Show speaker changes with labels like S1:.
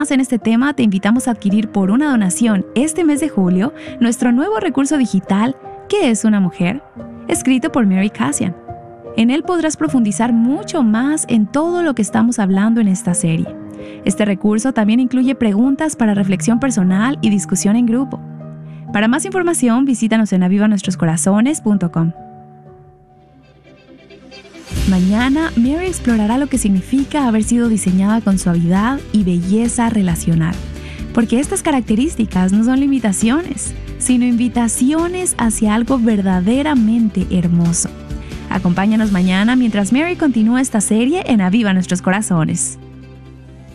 S1: en este tema, te invitamos a adquirir por una donación este mes de julio nuestro nuevo recurso digital ¿Qué es una mujer?, escrito por Mary Cassian. En él podrás profundizar mucho más en todo lo que estamos hablando en esta serie. Este recurso también incluye preguntas para reflexión personal y discusión en grupo. Para más información, visítanos en avivanuestroscorazones.com. Mañana, Mary explorará lo que significa haber sido diseñada con suavidad y belleza relacional, porque estas características no son limitaciones, sino invitaciones hacia algo verdaderamente hermoso. Acompáñanos mañana mientras Mary continúa esta serie en Aviva Nuestros Corazones.